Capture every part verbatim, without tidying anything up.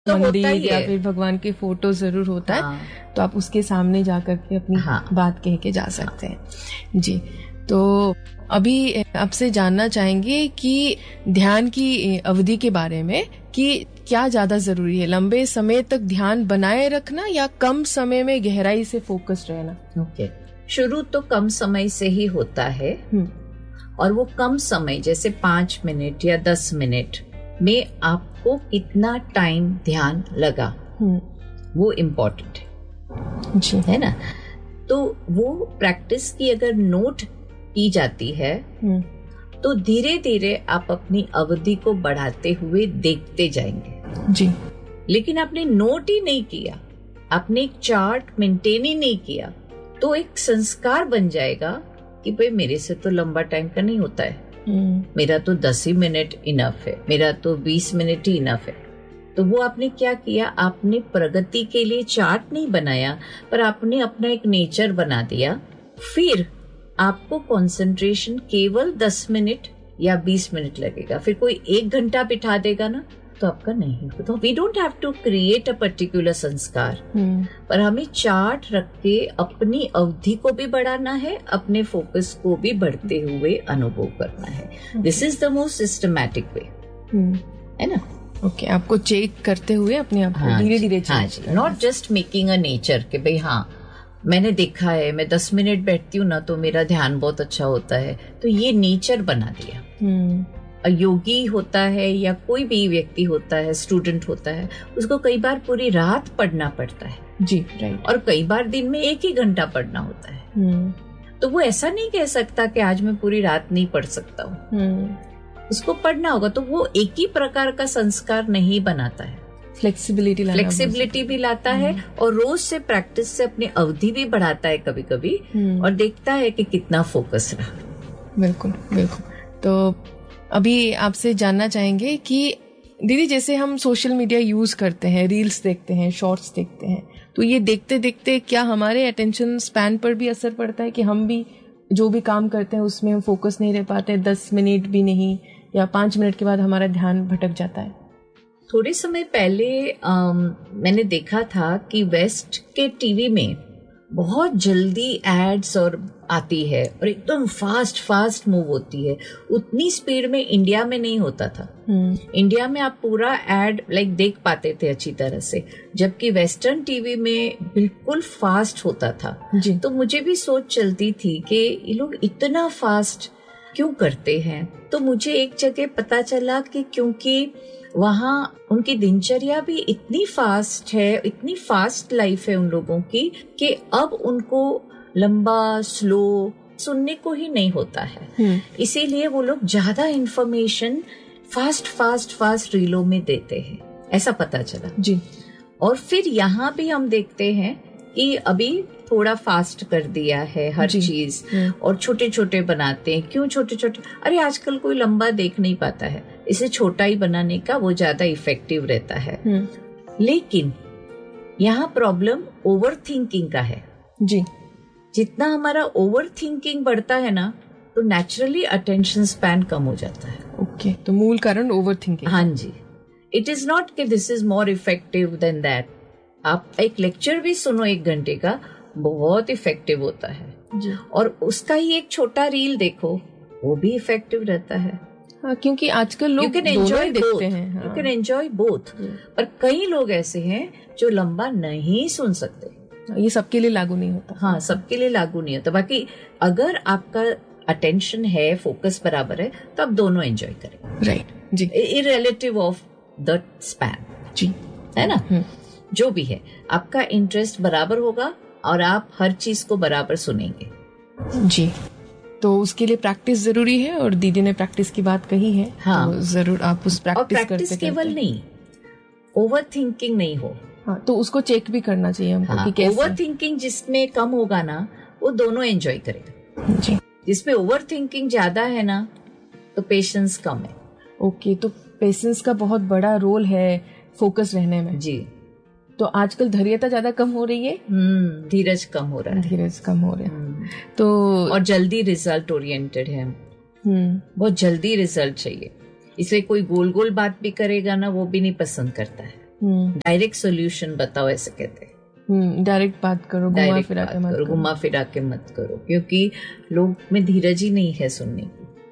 तो मंदिर या है। फिर भगवान के फोटो जरूर होता हाँ। है, तो आप उसके सामने जाकर के अपनी हाँ। बात कह के जा सकते हैं। जी, तो अभी आपसे जानना चाहेंगे कि ध्यान की अवधि के बारे में, कि क्या ज्यादा जरूरी है, लंबे समय तक ध्यान बनाए रखना या कम समय में गहराई से फोकस रहना? ओके, शुरू तो कम समय से ही होता है, और वो कम समय जैसे पांच मिनट या दस मिनट में आपको कितना टाइम ध्यान लगा, वो इम्पोर्टेंट है जी, है ना। तो वो प्रैक्टिस की अगर नोट की जाती है तो धीरे धीरे आप अपनी अवधि को बढ़ाते हुए देखते जाएंगे। जी, लेकिन आपने नोट ही नहीं किया, आपने एक चार्ट मेंटेन ही नहीं किया, तो एक संस्कार बन जाएगा कि भाई मेरे से तो लंबा टाइम का नहीं होता है, मेरा तो दस ही मिनट इनफ है, मेरा तो बीस मिनट ही इनफ है। तो वो आपने क्या किया, आपने प्रगति के लिए चार्ट नहीं बनाया, पर आपने अपना एक नेचर बना दिया। फिर आपको कंसंट्रेशन केवल दस मिनट या बीस मिनट लगेगा, फिर कोई एक घंटा बिठा देगा ना तो आपका नहीं होगा। तो we don't have to create a particular संस्कार, पर हमें चार्ट रख के अपनी अवधि को भी बढ़ाना है, अपने फोकस को भी बढ़ते हुए अनुभव करना है। This is the most systematic way, है ना। ओके okay, आपको चेक करते हुए अपने आप को धीरे धीरे check, not just making a nature कि भाई हाँ मैंने देखा है मैं दस मिनट बैठती हूँ ना तो मेरा ध्यान बहुत अच्छा होता है, तो ये नेचर बना दिया। योगी होता है या कोई भी व्यक्ति होता है, स्टूडेंट होता है, उसको कई बार पूरी रात पढ़ना पड़ता है। जी, राइट। और कई बार दिन में एक ही घंटा पढ़ना होता है, तो वो ऐसा नहीं कह सकता कि आज मैं पूरी रात नहीं पढ़ सकता हूँ, उसको पढ़ना होगा। तो वो एक ही प्रकार का संस्कार नहीं बनाता है, फ्लेक्सिबिलिटी फ्लेक्सिबिलिटी भी लाता है, और रोज से प्रैक्टिस से अपनी अवधि भी बढ़ाता है कभी कभी, और देखता है कि कितना फोकस रहा। बिल्कुल बिल्कुल। तो अभी आपसे जानना चाहेंगे कि दीदी, जैसे हम सोशल मीडिया यूज करते हैं, रील्स देखते हैं, शॉर्ट्स देखते हैं, तो ये देखते देखते क्या हमारे अटेंशन स्पैन पर भी असर पड़ता है कि हम भी जो भी काम करते हैं उसमें हम फोकस नहीं रह पाते, दस मिनट भी नहीं, या पांच मिनट के बाद हमारा ध्यान भटक जाता है? थोड़े समय पहले आम, मैंने देखा था कि वेस्ट के टीवी में बहुत जल्दी एड्स और आती है और एकदम फास्ट फास्ट मूव होती है। उतनी स्पीड में इंडिया में नहीं होता था। इंडिया में आप पूरा एड लाइक देख पाते थे अच्छी तरह से, जबकि वेस्टर्न टीवी में बिल्कुल फास्ट होता था जी। तो मुझे भी सोच चलती थी कि ये लोग इतना फास्ट क्यों करते हैं। तो मुझे एक जगह पता चला कि क्योंकि वहाँ उनकी दिनचर्या भी इतनी फास्ट है, इतनी फास्ट लाइफ है उन लोगों की, कि अब उनको लंबा स्लो सुनने को ही नहीं होता है। इसीलिए वो लोग ज्यादा इंफॉर्मेशन फास्ट फास्ट फास्ट रीलों में देते हैं, ऐसा पता चला जी। और फिर यहाँ भी हम देखते हैं कि अभी थोड़ा फास्ट कर दिया है हर चीज, और छोटे छोटे बनाते हैं। क्यों छोटे छोटे? अरे आजकल कोई लंबा देख नहीं पाता है, इसे छोटा ही बनाने का वो ज्यादा इफेक्टिव रहता है। लेकिन यहाँ प्रॉब्लम ओवर थिंकिंग का है जी। जितना हमारा ओवर थिंकिंग बढ़ता है ना, तो नेचुरली अटेंशन स्पैन कम हो जाता है। ओके, तो मूल कारण ओवर थिंकिंग। हाँ जी, इट इज नॉट कि this is more effective then that. आप एक लेक्चर भी सुनो एक घंटे का, बहुत इफेक्टिव होता है जी। और उसका ही एक छोटा रील देखो, वो भी इफेक्टिव रहता है। हाँ, क्योंकि आजकल लोग दोनों ही देखते हैं। हाँ। You can enjoy both. पर कई लोग ऐसे हैं जो लंबा नहीं सुन सकते। ये सबके लिए लागू नहीं होता। हाँ, सबके लिए लागू नहीं होता। बाकी अगर आपका अटेंशन है, फोकस बराबर है, तो आप दोनों एंजॉय करें। Right ji, इररिलेटिव of the span जी, है ना। जो भी है, आपका इंटरेस्ट बराबर होगा और आप हर चीज को बराबर सुनेंगे जी। तो उसके लिए प्रैक्टिस जरूरी है, और दीदी ने प्रैक्टिस की बात कही है। हाँ, तो जरूर आप उस प्रैक्टिस करते प्रैक्टिस केवल नहीं, ओवर थिंकिंग नहीं हो। हाँ, तो उसको चेक भी करना चाहिए हमको। हाँ, कि कैसे ओवर थिंकिंग जिसमें कम होगा ना, वो दोनों एंजॉय करेगा जी। जिसमें ओवर थिंकिंग ज्यादा है ना, तो पेशेंस कम है। ओके, तो पेशेंस का बहुत बड़ा रोल है फोकस रहने में जी। तो आजकल धैर्यता ज्यादा कम हो रही है, धीरज कम हो रहा है, धीरज कम हो रहा है। तो और जल्दी रिजल्ट ओरिएंटेड है, बहुत जल्दी रिजल्ट चाहिए, इसलिए कोई गोल गोल बात भी करेगा ना, वो भी नहीं पसंद करता है। डायरेक्ट सोल्यूशन बताओ ऐसे कहते हैं। डायरेक्ट बात करो, घुमा फिरा के मत करो, घुमा फिरा के मत करो, क्योंकि लोग में धीरज ही नहीं है सुनने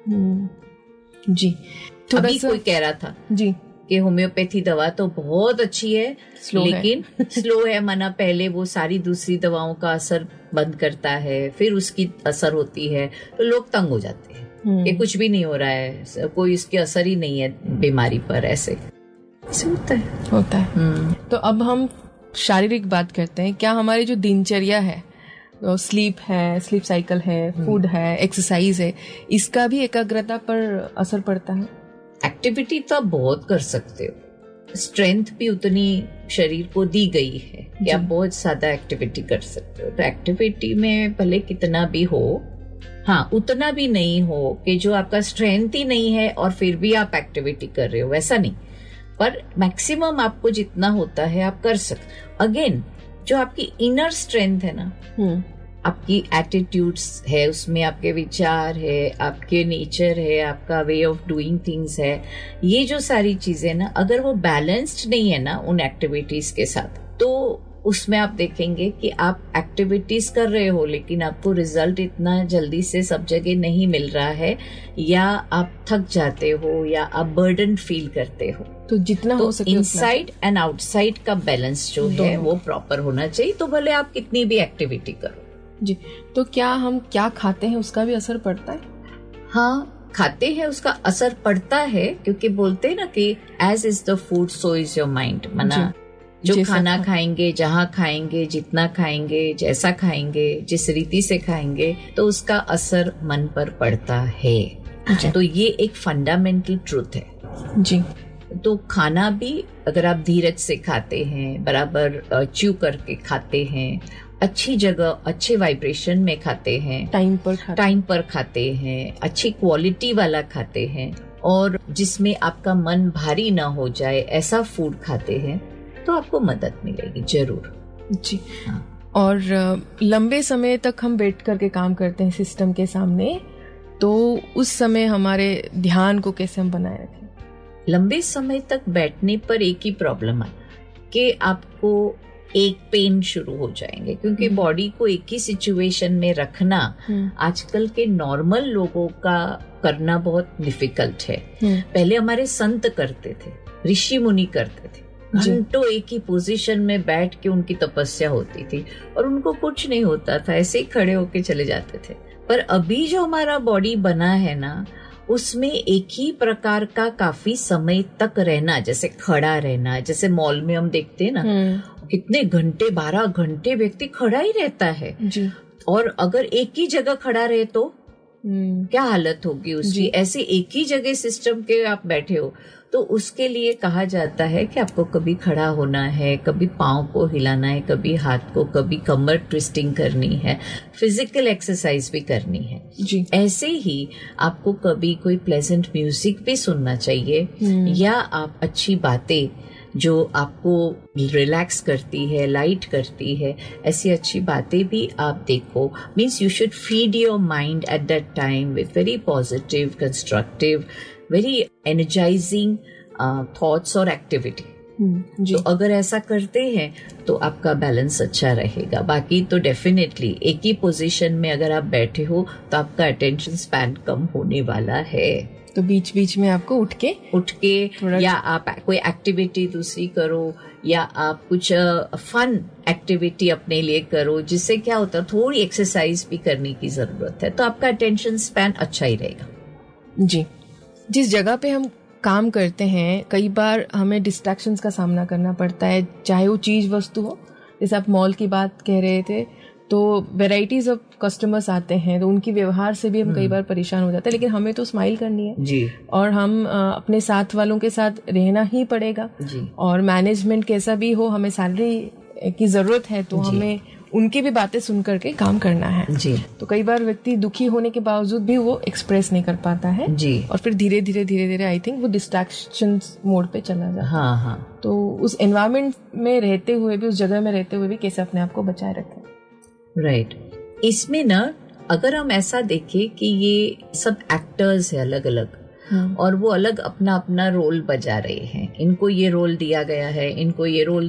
की। जी अभी कोई कह रहा था जी कि होम्योपैथी दवा तो बहुत अच्छी है, लेकिन स्लो है, मना पहले वो सारी दूसरी दवाओं का असर बंद करता है, फिर उसकी असर होती है, तो लोग तंग हो जाते हैं कि कुछ भी नहीं हो रहा है, कोई इसके असर ही नहीं है बीमारी पर। ऐसे ऐसे होता है होता है तो अब हम शारीरिक बात करते हैं। क्या हमारी जो दिनचर्या है, तो स्लीप है, स्लीप साइकिल है, फूड है, एक्सरसाइज है, इसका भी एकाग्रता पर असर पड़ता है? एक्टिविटी तो आप बहुत कर सकते हो, स्ट्रेंथ भी उतनी शरीर को दी गई है कि आप बहुत ज्यादा एक्टिविटी कर सकते हो। तो एक्टिविटी में भले कितना भी हो, हाँ उतना भी नहीं हो कि जो आपका स्ट्रेंथ ही नहीं है और फिर भी आप एक्टिविटी कर रहे हो, वैसा नहीं, पर मैक्सिमम आपको जितना होता है आप कर सकते। अगेन जो आपकी इनर स्ट्रेंथ है ना, आपकी एटीट्यूड्स है, उसमें आपके विचार है, आपके नेचर है, आपका वे ऑफ डूइंग थिंग्स है, ये जो सारी चीजें ना अगर वो बैलेंस्ड नहीं है ना उन एक्टिविटीज के साथ, तो उसमें आप देखेंगे कि आप एक्टिविटीज कर रहे हो लेकिन आपको रिजल्ट इतना जल्दी से सब जगह नहीं मिल रहा है, या आप थक जाते हो, या आप बर्डन फील करते हो। तो जितना तो हो सके इनसाइड एंड आउटसाइड का बैलेंस जो है वो प्रॉपर होना चाहिए, तो भले आप कितनी भी एक्टिविटी करो। जी, तो क्या हम क्या खाते हैं उसका भी असर पड़ता है? हाँ, खाते हैं उसका असर पड़ता है, क्योंकि बोलते हैं ना कि as is the food so is your mind. मना जो खाना खा... खाएंगे, जहाँ खाएंगे, जितना खाएंगे, जैसा खाएंगे, जिस रीति से खाएंगे, तो उसका असर मन पर पड़ता है। तो ये एक फंडामेंटल ट्रूथ है जी। तो खाना भी अगर आप धीरज से खाते हैं, बराबर च्यू करके खाते हैं, अच्छी जगह अच्छे वाइब्रेशन में खाते हैं, टाइम पर खाते टाइम पर खाते हैं, अच्छी क्वालिटी वाला खाते हैं, और जिसमें आपका मन भारी ना हो जाए ऐसा फूड खाते हैं, तो आपको मदद मिलेगी जरूर जी। हाँ। और लंबे समय तक हम बैठ करके काम करते हैं सिस्टम के सामने, तो उस समय हमारे ध्यान को कैसे हम बनाए रखें? लंबे समय तक बैठने पर एक ही प्रॉब्लम है कि आपको एक पेन शुरू हो जाएंगे, क्योंकि बॉडी को एक ही सिचुएशन में रखना आजकल के नॉर्मल लोगों का करना बहुत डिफिकल्ट है। पहले हमारे संत करते थे, ऋषि मुनि करते थे, घंटों एक ही पोजीशन में बैठ के उनकी तपस्या होती थी और उनको कुछ नहीं होता था, ऐसे ही खड़े होके चले जाते थे। पर अभी जो हमारा बॉडी बना है ना, उसमें एक ही प्रकार का काफी समय तक रहना, जैसे खड़ा रहना, जैसे मॉल में हम देखते हैं ना कितने घंटे, बारह घंटे व्यक्ति खड़ा ही रहता है जी। और अगर एक ही जगह खड़ा रहे तो क्या हालत होगी उसकी। ऐसे एक ही जगह सिस्टम के आप बैठे हो, तो उसके लिए कहा जाता है कि आपको कभी खड़ा होना है, कभी पाँव को हिलाना है, कभी हाथ को, कभी कमर ट्विस्टिंग करनी है, फिजिकल एक्सरसाइज भी करनी है जी। ऐसे ही आपको कभी कोई प्लेजेंट म्यूजिक भी सुनना चाहिए, या आप अच्छी बातें जो आपको रिलैक्स करती है, लाइट करती है, ऐसी अच्छी बातें भी आप देखो। Means you should feed your mind at that time with very positive, constructive, very energising thoughts और एक्टिविटी। तो अगर ऐसा करते हैं तो आपका बैलेंस अच्छा रहेगा। बाकी तो डेफिनेटली एक ही पोजीशन में अगर आप बैठे हो तो आपका अटेंशन स्पैन कम होने वाला है। तो बीच बीच में आपको उठ के उठ के या आप कोई एक्टिविटी दूसरी करो, या आप कुछ फन एक्टिविटी अपने लिए करो, जिससे क्या होता है थोड़ी एक्सरसाइज भी करने की जरूरत है, तो आपका अटेंशन स्पैन अच्छा ही रहेगा जी। जिस जगह पे हम काम करते हैं कई बार हमें डिस्ट्रैक्शंस का सामना करना पड़ता है, चाहे वो चीज वस्तु हो, जैसे आप मॉल की बात कह रहे थे, तो वेराइटीज ऑफ कस्टमर्स आते हैं, तो उनकी व्यवहार से भी हम कई बार परेशान हो जाते हैं, लेकिन हमें तो स्माइल करनी है जी। और हम अपने साथ वालों के साथ रहना ही पड़ेगा जी। और मैनेजमेंट कैसा भी हो, हमें सैलरी की जरूरत है, तो हमें उनकी भी बातें सुन करके काम करना है जी। तो कई बार व्यक्ति दुखी होने के बावजूद भी वो एक्सप्रेस नहीं कर पाता है जी। और फिर धीरे धीरे धीरे धीरे आई थिंक वो डिस्ट्रैक्शन मोड पे चला जाता है। हाँ हाँ। तो उस एनवायरमेंट में रहते हुए भी, उस जगह में रहते हुए भी कैसे अपने आप को बचाए रखें? Right right. इसमें ना अगर हम ऐसा देखें कि ये सब एक्टर्स है अलग अलग, और वो अलग अपना अपना रोल बजा रहे हैं। इनको ये रोल दिया गया है, इनको ये रोल